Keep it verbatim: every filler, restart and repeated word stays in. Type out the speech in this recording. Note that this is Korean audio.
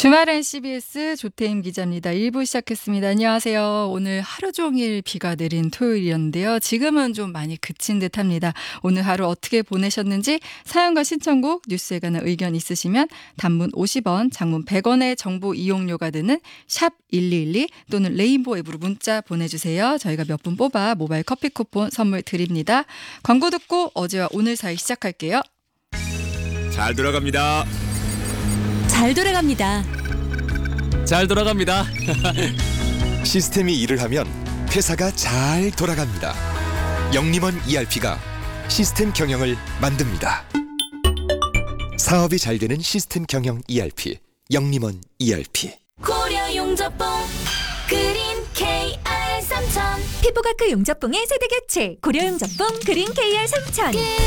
주말엔 씨비에스 조태임 기자입니다. 일 부 시작했습니다. 안녕하세요. 오늘 하루 종일 비가 내린 토요일이었는데요. 지금은 좀 많이 그친 듯합니다. 오늘 하루 어떻게 보내셨는지 사연과 신청곡, 뉴스에 관한 의견 있으시면 단문 오십 원, 장문 백 원의 정보 이용료가 드는 샵 일이일이 또는 레인보우 앱으로 문자 보내주세요. 저희가 몇 분 뽑아 모바일 커피 쿠폰 선물 드립니다. 광고 듣고 어제와 오늘 사이 시작할게요. 잘 돌아갑니다. 잘 돌아갑니다. 잘 돌아갑니다. 시스템이 일을 하면 회사가 잘 돌아갑니다. 영림원 이알피가 시스템 경영을 만듭니다. 사업이 잘 되는 시스템 경영 이알피, 영림원 이알피. 고려 용접봉 그린 케이알 삼천 피부과크 용접봉의 세대 교체 고려 용접봉 그린 케이알 삼천